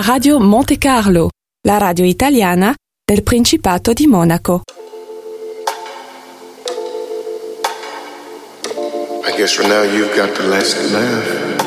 Radio Monte Carlo, la radio italiana del Principato di Monaco. I guess for now you've got the last laugh.